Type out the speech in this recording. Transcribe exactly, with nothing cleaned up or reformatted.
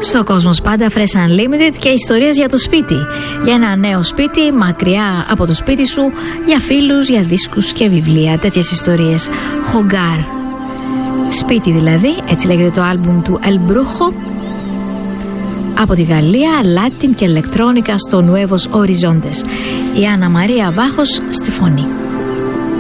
Στο Κόσμος πάντα Fresh Unlimited και ιστορίες για το σπίτι. Για ένα νέο σπίτι, μακριά από το σπίτι σου, για φίλους, για δίσκους και βιβλία. Τέτοιες ιστορίες. Hogar. Σπίτι δηλαδή, έτσι λέγεται το άλμπουμ του El Brujo. Από τη Γαλλία, Latin και ηλεκτρόνικα στο Nuevos Horizontes. Η Άννα Μαρία Βάχος στη φωνή.